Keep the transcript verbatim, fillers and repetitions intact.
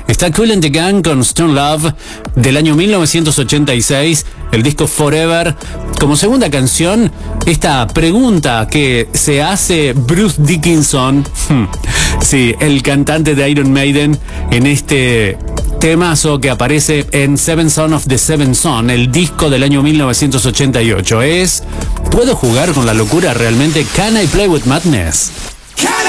Está Kool and the Gang con Stone Love del año mil novecientos ochenta y seis, el disco Forever. Como segunda canción, esta pregunta que se hace Bruce Dickinson, sí, el cantante de Iron Maiden, en este temazo que aparece en Seven Son of the Seven Son, el disco del año mil novecientos ochenta y ocho. Es, ¿puedo jugar con la locura realmente? Can I play with madness? Can I